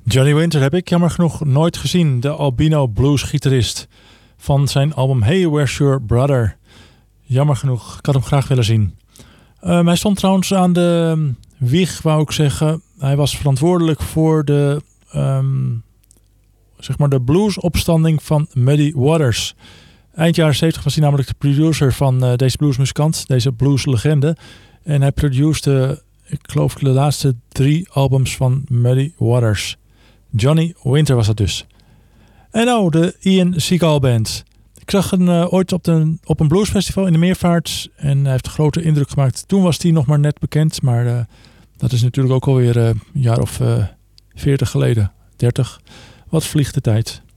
Johnny Winter heb ik jammer genoeg nooit gezien. De albino bluesgitarist van zijn album Hey Where's Your Brother. Jammer genoeg, ik had hem graag willen zien. Hij stond trouwens aan de wieg, wou ik zeggen. Hij was verantwoordelijk voor de, de bluesopstanding van Muddy Waters. Eind jaren 70 was hij namelijk de producer van deze bluesmuzikant, deze blueslegende. En hij produceerde, ik geloof, de laatste 3 albums van Muddy Waters. Johnny Winter was dat dus. En nou, de Ian Seagal Band. Ik zag hem ooit op een bluesfestival in de Meervaart. En hij heeft een grote indruk gemaakt. Toen was hij nog maar net bekend. Maar dat is natuurlijk ook alweer een jaar of 40 geleden. 30. Wat vliegt de tijd.